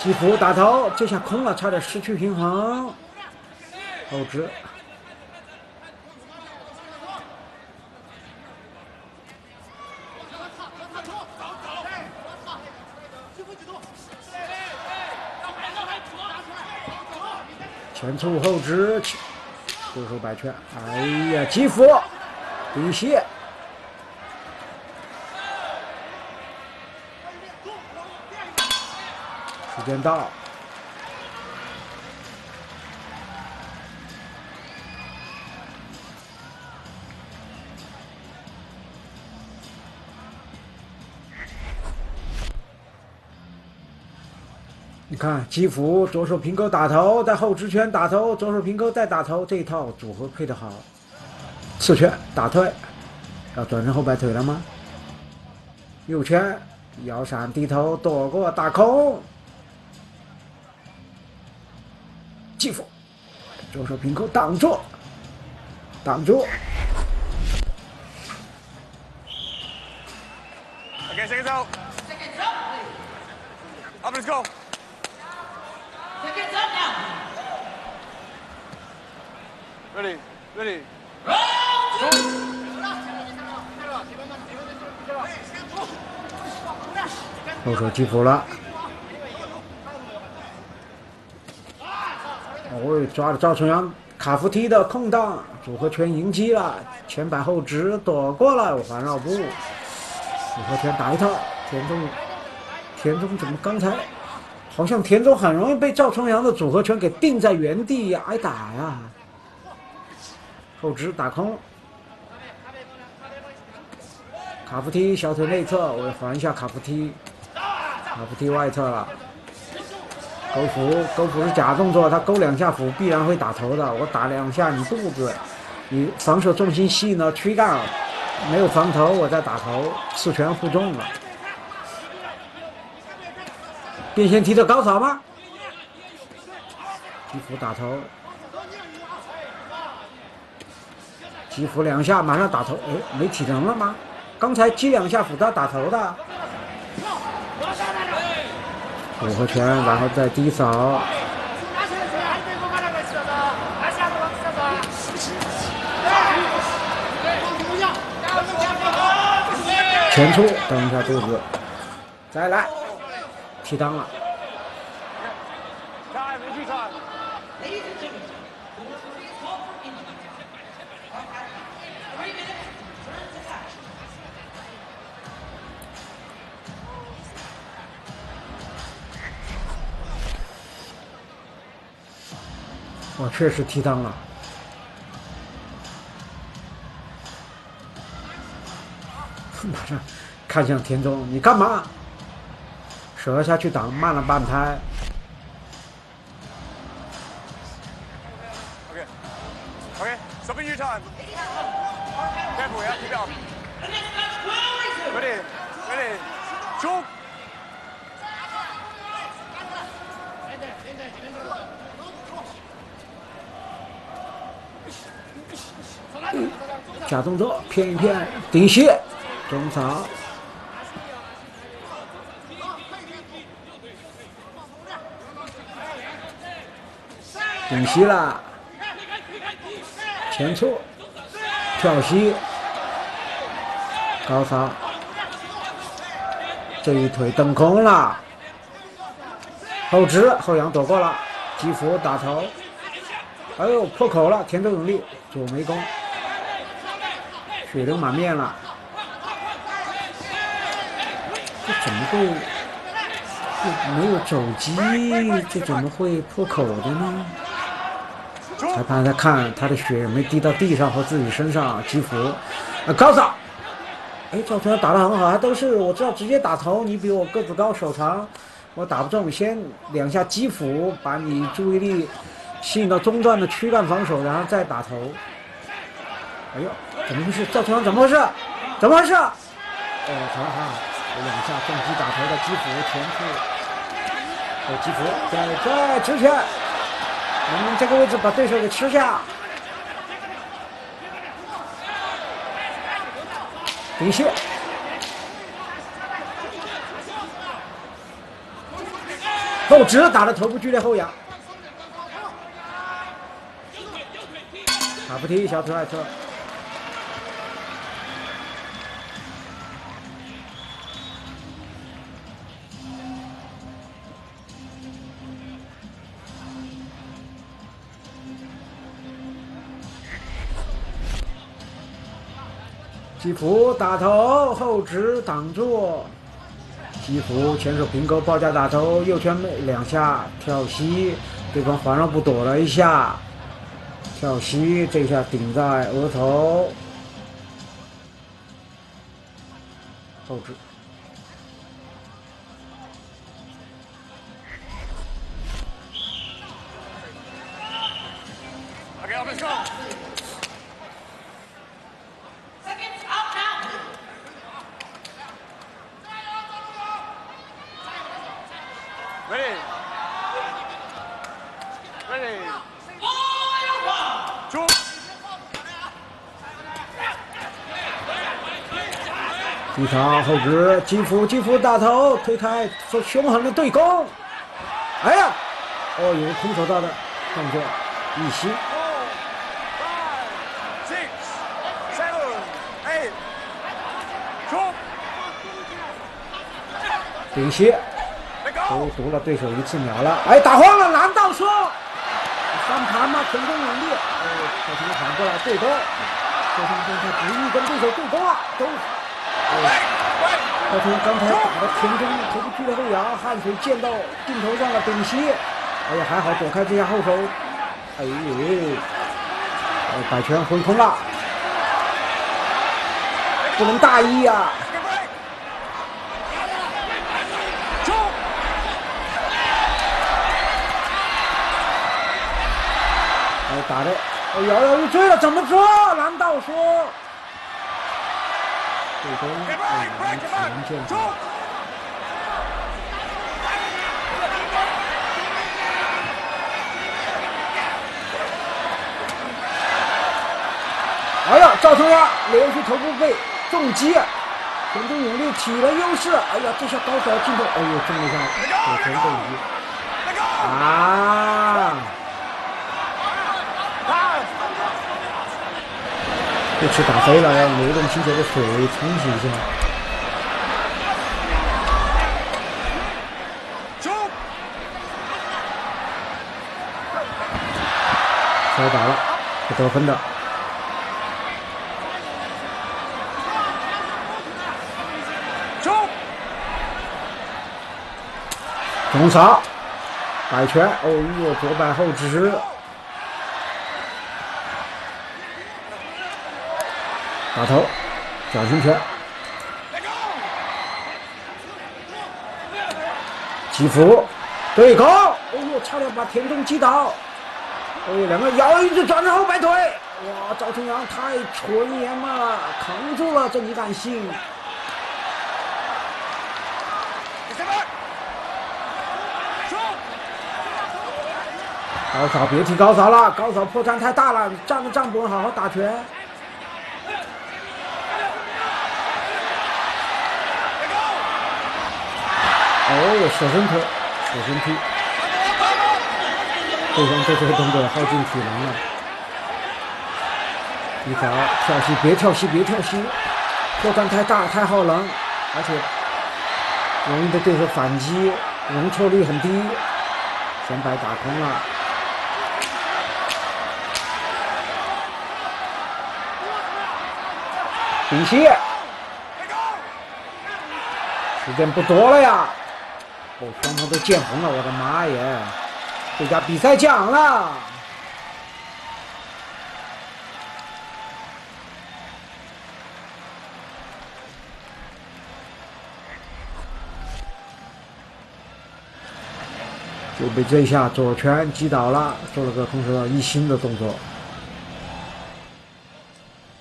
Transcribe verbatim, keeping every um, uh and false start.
基辅打头，这下空了，差点失去平衡。后直。前蹴后直，对手摆拳。哎呀，基辅顶膝。时间到。你看，基辅左手平勾打头，在后直拳打头，左手平勾再打头，这一套组合配得好。刺拳打退，要转身后摆腿了吗？右拳腰闪低头躲过打空。基辅左手平勾挡住，挡住。 Okay, seconds out. Up, let's go. Seconds up now. Ready, ready. Round two. 后手基辅了。哦，抓了赵重阳卡夫踢的空档，组合拳迎击了，前摆后直躲过了，环绕步，组合拳打一套。田中，田中怎么刚才好像田中很容易被赵重阳的组合拳给定在原地挨打呀？后直打空，卡夫踢小腿内侧，我还一下卡夫踢，卡夫踢外侧了。勾腹，勾腹是假动作，他勾两下腹必然会打头的。我打两下你肚子，你防守重心细呢，躯干没有防头，我再打头，刺拳互中了。变线踢的高潮吗？基辅打头，基辅两下马上打头，哎，没体能了吗？刚才击两下辅他打头的。组合拳，然后再低扫。前出，蹬一下肚子，再来，踢裆了。我确实踢裆了，马上看向田中，你干嘛？折下去挡，慢了半拍。 Okay, okay, stopping your time. Careful, yeah, keep it up. Ready, ready, choke. 假动作骗一骗，顶膝，中扫，顶膝了，前蹴，跳膝，高扫，这一腿蹬空了，后直后仰躲过了，基辅打头，哎呦破口了，田中有力，左眉弓。血流满面了，这怎么会没有肘击？这怎么会破口的呢？裁判在看他的血没滴到地上和自己身上。基辅，呃，高扫，哎，赵重阳打得很好，还都是我知道直接打头，你比我个子高手长，我打不中，先两下基辅把你注意力吸引到中段的躯干防守，然后再打头。哎呦，怎么回事？赵重阳怎么回事？怎么回事？哦，好好，有两下重击打头的基辅前出，哦，基辅再再直拳，能不能这个位置把对手给吃下？顶膝， 后直打的头部剧烈后仰，卡夫踢小腿外侧。基辅打头后直挡住，基辅前手平勾报价打头，右拳两下跳膝，对方环绕步躲了一下，跳膝这下顶在额头，后直。 Okay, let's go. Seconds out now. Ready. Ready. Fire one. 出。 击场后直，基辅基辅打头推开，凶狠的对攻。哎呀，哦，有个空手道的动作，一膝。 Six, seven, eight. 出。 顶膝， Let 都 go. 读了对手一次秒了。哎，打慌了，难道说翻盘吗？成功有力。哦，小熊反过来对攻，小熊刚才不易跟对手对攻啊，都。 小熊刚才打的田中头部剧烈后仰，汗水溅到镜头上了，顶膝。哎呀，还好躲开这下后手。哎呦，呃，摆拳回空了，不能大意啊！ 出。 哎，打的，哎，摇摇欲坠了，怎么做？难道说？ 对攻，哎，能见出。哎呀，赵成阳连续头部被重击，田中永烈起了优势。哎呀，这下高扫镜头，哎呦，中了一下左拳重击。啊！这次打飞了，要流动气球的水冲洗一下。摔倒了，不得分的。中扫，摆拳，哦呦，左摆后直。 打头，小心拳，基辅对攻，哦呦，差点把田中击倒。哦呦，两个摇一直转着后摆腿，哇，赵春阳太纯颜了，扛住了，这你敢信？高扫别提高扫了，高扫破绽太大了，站都站不稳，好好打拳。 哦，手伸腿，手伸踢，对方做这个动作耗尽体能了。一条跳膝，别跳膝，别跳膝，破绽太大，太耗能，而且容易被对手反击，容错率很低。前摆打空了。顶膝，时间不多了呀。 哦，双方都见红了，我的妈耶！这家比赛奖了。就被这一下左拳击倒了，做了个空手道一心的动作。